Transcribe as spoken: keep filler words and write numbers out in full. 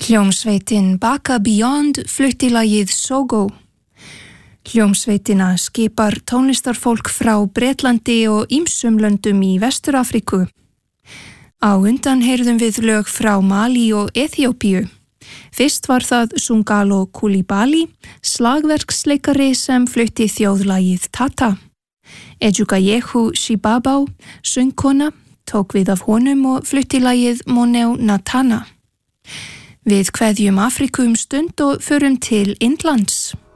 Hljómsveitin Baka Beyond flutti lagið Sogo. Hljómsveitina skipar tónlistarfólk frá Bretlandi og ýmsum löndum í Vestur-Afríku. Á undan heyrðum við lög frá Mali og Eþíópíu. Fyrst var það Sungalo Coulibaly, slagverksleikari sem flutti þjóðlagið Tata. Ejukayehu Shibabau, söngkona, tók við af honum og flutti lagið Moneo Natana. Við kveðjum Afríku um stund og förum til Indlands.